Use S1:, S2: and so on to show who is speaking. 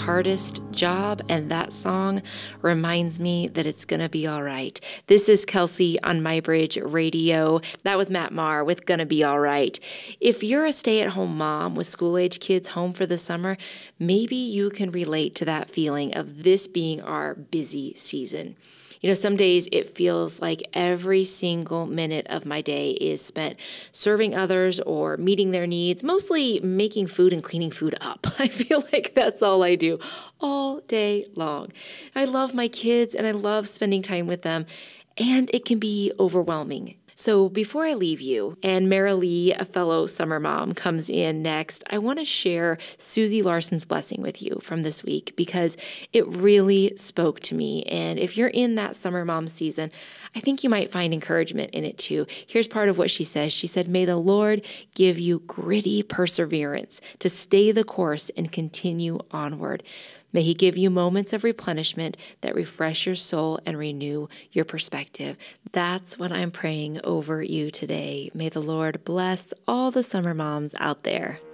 S1: hardest job, and that song reminds me that it's gonna be all right. This is Kelsey on MyBridge Radio. That was Matt Maher with Gonna Be All Right. If you're a stay-at-home mom with school-age kids home for the summer, maybe you can relate to that feeling of this being our busy season. You know, some days it feels like every single minute of my day is spent serving others or meeting their needs, mostly making food and cleaning food up. I feel like that's all I do all day long. I love my kids and I love spending time with them, and it can be overwhelming. So before I leave you, and Marilee, a fellow summer mom, comes in next, I want to share Susie Larson's blessing with you from this week because it really spoke to me. And if you're in that summer mom season, I think you might find encouragement in it too. Here's part of what she says. She said, "May the Lord give you gritty perseverance to stay the course and continue onward. May he give you moments of replenishment that refresh your soul and renew your perspective." That's what I'm praying over you today. May the Lord bless all the summer moms out there.